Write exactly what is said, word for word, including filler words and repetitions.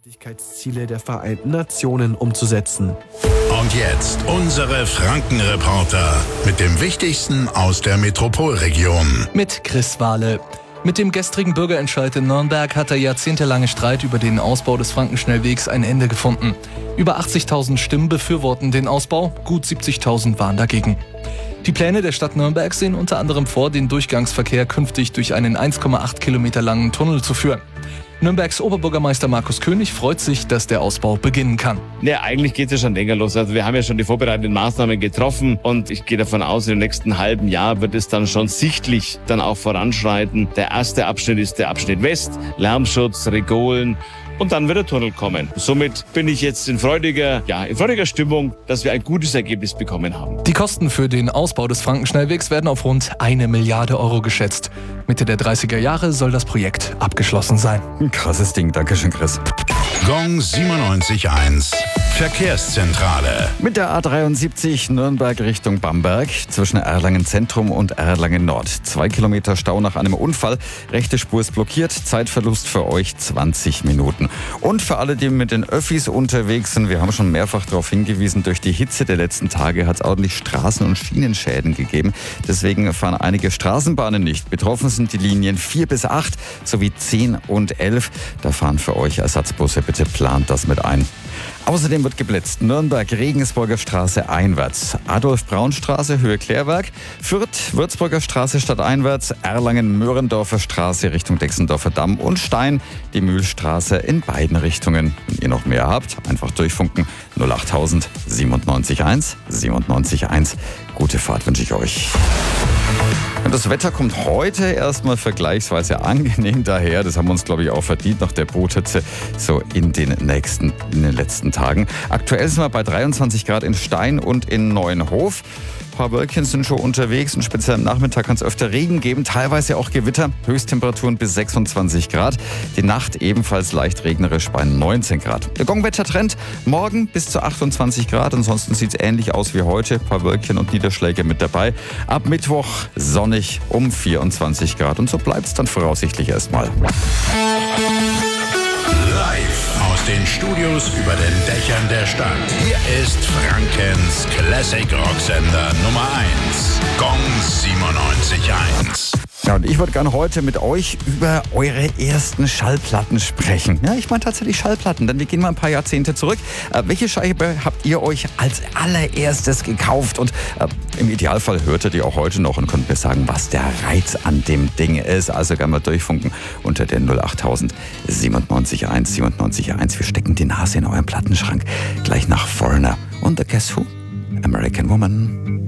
Nachhaltigkeitsziele der Vereinten Nationen umzusetzen. Und jetzt unsere Franken-Reporter mit dem Wichtigsten aus der Metropolregion. Mit Chris Wahle. Mit dem gestrigen Bürgerentscheid in Nürnberg hat der jahrzehntelange Streit über den Ausbau des Frankenschnellwegs ein Ende gefunden. Über achtzigtausend Stimmen befürworten den Ausbau, gut siebzigtausend waren dagegen. Die Pläne der Stadt Nürnberg sehen unter anderem vor, den Durchgangsverkehr künftig durch einen eins Komma acht Kilometer langen Tunnel zu führen. Nürnbergs Oberbürgermeister Markus König freut sich, dass der Ausbau beginnen kann. Ja, eigentlich geht es ja schon länger los. Also wir haben ja schon die vorbereitenden Maßnahmen getroffen und ich gehe davon aus, im nächsten halben Jahr wird es dann schon sichtlich dann auch voranschreiten. Der erste Abschnitt ist der Abschnitt West, Lärmschutz, Regolen. Und dann wird der Tunnel kommen. Somit bin ich jetzt in freudiger, ja, in freudiger Stimmung, dass wir ein gutes Ergebnis bekommen haben. Die Kosten für den Ausbau des Frankenschnellwegs werden auf rund eine Milliarde Euro geschätzt. Mitte der dreißiger Jahre soll das Projekt abgeschlossen sein. Ein krasses Ding. Dankeschön, Chris. Gong siebenundneunzig Komma eins. Verkehrszentrale. Mit der A dreiundsiebzig Nürnberg Richtung Bamberg zwischen Erlangen Zentrum und Erlangen Nord. Zwei Kilometer Stau nach einem Unfall. Rechte Spur ist blockiert. Zeitverlust für euch zwanzig Minuten. Und für alle, die mit den Öffis unterwegs sind, wir haben schon mehrfach darauf hingewiesen, durch die Hitze der letzten Tage hat es ordentlich Straßen- und Schienenschäden gegeben. Deswegen fahren einige Straßenbahnen nicht. Betroffen sind die Linien vier bis acht sowie zehn und elf. Da fahren für euch Ersatzbusse. Bitte plant das mit ein. Außerdem wird geblitzt. Nürnberg, Regensburger Straße einwärts. Adolf-Braun-Straße, Höhe Klärwerk. Fürth, Würzburger Straße stadteinwärts. Erlangen, Möhrendorfer Straße Richtung Dexendorfer Damm. Und Stein, die Mühlstraße in beiden Richtungen. Wenn ihr noch mehr habt, einfach durchfunken. null achttausend siebenundneunzig eins siebenundneunzig eins. Gute Fahrt wünsche ich euch. Und das Wetter kommt heute erstmal vergleichsweise angenehm daher. Das haben wir uns, glaube ich, auch verdient nach der Bothitze so in den nächsten, in den letzten Tagen. Aktuell sind wir bei dreiundzwanzig Grad in Stein und in Neuenhof. Ein paar Wölkchen sind schon unterwegs und speziell am Nachmittag kann es öfter Regen geben, teilweise auch Gewitter, Höchsttemperaturen bis sechsundzwanzig Grad. Die Nacht ebenfalls leicht regnerisch bei neunzehn Grad. Der Gongwettertrend morgen bis zu achtundzwanzig Grad, ansonsten sieht es ähnlich aus wie heute, ein paar Wölkchen und Niederschläge mit dabei. Ab Mittwoch sonnig um vierundzwanzig Grad und so bleibt es dann voraussichtlich erstmal. Live aus den Studios über den Dächern der Stadt. Hier ist Frankens Classic Rocksender Nummer eins. Gong siebenundneunzig Komma eins. Ja, und ich würde gerne heute mit euch über eure ersten Schallplatten sprechen. Ja, ich meine tatsächlich Schallplatten, denn wir gehen mal ein paar Jahrzehnte zurück. Äh, welche Scheibe habt ihr euch als allererstes gekauft? Und äh, im Idealfall hört ihr die auch heute noch und könnt mir sagen, was der Reiz an dem Ding ist. Also gerne mal durchfunken unter den null achttausend siebenundneunzig eins siebenundneunzig eins. Wir stecken die Nase in euren Plattenschrank. Gleich nach Foreigner und The Guess Who? American Woman.